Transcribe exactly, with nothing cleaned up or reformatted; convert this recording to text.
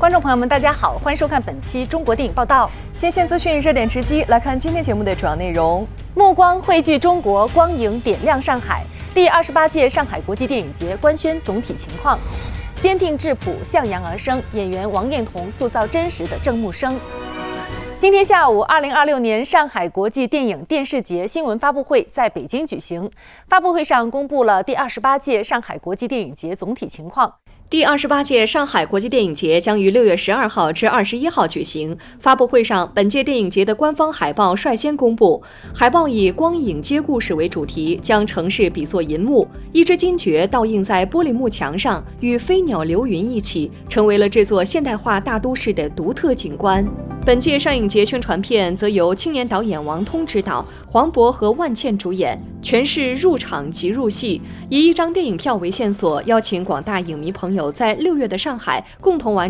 观众朋友们，大家好，欢迎收看本期中国电影报道。新鲜资讯、热点直击，来看今天节目的主要内容。目光汇聚中国，光影点亮上海。第二十八届上海国际电影节官宣总体情况。坚定质朴，向阳而生。演员王艳彤塑造真实的郑木生。今天下午，二零二六年上海国际电影电视节新闻发布会在北京举行。发布会上公布了第二十八届上海国际电影节总体情况。 第二十八届上海国际电影节将于六月十二号至二十一号举行。发布会上，本届电影节的官方海报率先公布。海报以光影接故事为主题，将城市比作银幕，一只金爵倒映在玻璃幕墙上，与飞鸟流云一起，成为了这座现代化大都市的独特景观。本届上影节宣传片则由青年导演王通执导，黄渤和万茜主演，全是入场即入戏，以一张电影票为线索，邀请广大影迷朋友在六月的上海共同完